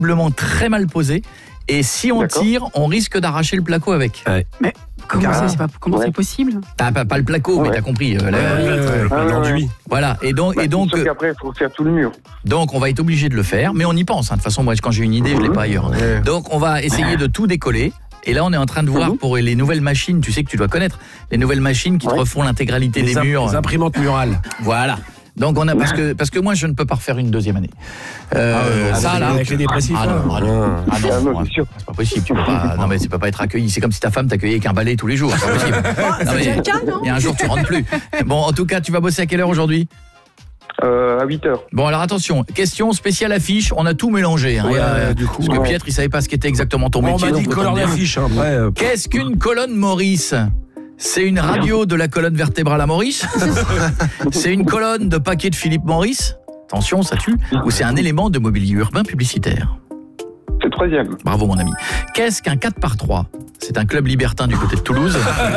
visiblement très mal posé. Et si on tire, on risque d'arracher le placo avec. Mais comment c'est possible? T'as pas le placo, mais t'as compris. L'enduit. Voilà. Et donc après, il faut faire tout le mur. Donc on va être obligé de le faire, mais on y pense. De toute façon, moi, quand j'ai une idée, je l'ai pas ailleurs. Donc on va essayer de tout décoller. Et là, on est en train de voir pour les nouvelles machines, tu sais que tu dois connaître, les nouvelles machines qui te refont l'intégralité des murs. Les imprimantes murales. Voilà. Donc on a parce que moi je ne peux pas refaire une deuxième année. Ça là avec les dépressifs. Non, c'est pas possible, tu peux pas. Non mais tu peux pas être accueilli, c'est comme si ta femme t'accueillait avec un balai tous les jours, c'est pas possible. C'est déjà le cas, non? Il y a un jour tu rentres plus. Bon, en tout cas, tu vas bosser à quelle heure aujourd'hui? À 8h. Bon alors attention, question spéciale affiche, on a tout mélangé du coup, parce que Pietre il savait pas ce qu'était exactement ton métier. On m'a dit couleur d'affiche après. Qu'est-ce qu'une colonne Maurice? C'est une radio de la colonne vertébrale à Maurice? C'est une colonne de paquet de Philippe Maurice? Attention, ça tue. Ou c'est un élément de mobilier urbain publicitaire? C'est le troisième. Bravo mon ami. Qu'est-ce qu'un 4x3? C'est un club libertin du côté de Toulouse.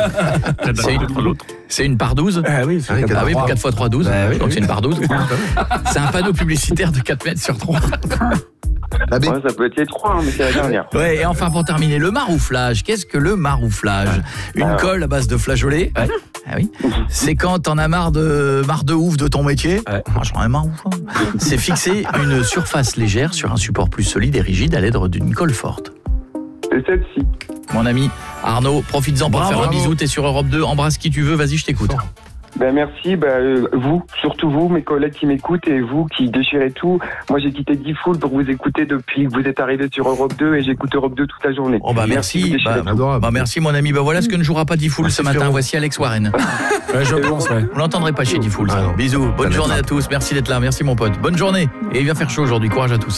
C'est une par 12. Ah oui, 4 x 3, 12. Donc c'est une par 12. C'est un panneau publicitaire de 4 mètres sur 3. Ça peut être les 3, mais c'est la dernière. Ouais, et enfin pour terminer, le marouflage. Qu'est-ce que le marouflage? Une colle à base de flageolet. Ah oui. C'est quand t'en as marre de ouf de ton métier. J'en ai marre ouf. C'est fixer une surface légère sur un support plus solide et rigide à l'aide d'une colle forte. C'est celle-ci. Mon ami Arnaud, profites-en pour faire un bisou. T'es sur Europe 2. Embrasse qui tu veux. Vas-y, je t'écoute. Merci, vous, surtout vous, mes collègues qui m'écoutent et vous qui déchirez tout. Moi, j'ai quitté Diffoul pour vous écouter depuis que vous êtes arrivé sur Europe 2 et j'écoute Europe 2 toute la journée. Oh merci. Merci mon ami. Voilà ce que ne jouera pas Diffoul ce matin. Voici Alex Warren. Je pense, Vous l'entendrez pas chez Diffoul. Bisous. Bonne journée à tous. Merci d'être là. Merci mon pote. Bonne journée. Et il va faire chaud aujourd'hui. Courage à tous.